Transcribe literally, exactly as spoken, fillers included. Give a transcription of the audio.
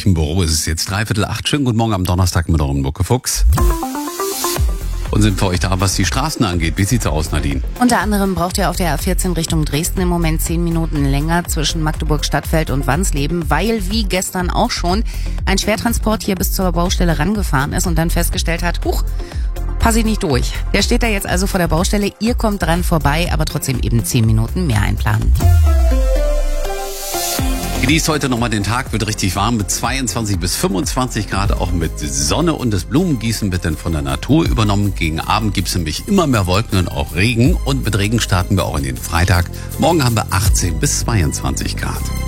ich im Büro. Es ist jetzt dreiviertel acht. Schönen guten Morgen am Donnerstag mit eurem Mucke Fuchs. Und sind für euch da, was die Straßen angeht. Wie sieht's aus, Nadine? Unter anderem braucht ihr auf der A vierzehn Richtung Dresden im Moment zehn Minuten länger zwischen Magdeburg-Stadtfeld und Wansleben, weil wie gestern auch schon ein Schwertransport hier bis zur Baustelle rangefahren ist und dann festgestellt hat, huch, passe ich nicht durch. Der steht da jetzt also vor der Baustelle, ihr kommt dran vorbei, aber trotzdem eben zehn Minuten mehr einplanen. Genießt heute nochmal den Tag, wird richtig warm mit zweiundzwanzig bis fünfundzwanzig Grad, auch mit Sonne, und das Blumengießen wird dann von der Natur übernommen. Gegen Abend gibt es nämlich immer mehr Wolken und auch Regen, und mit Regen starten wir auch in den Freitag. Morgen haben wir achtzehn bis zweiundzwanzig Grad.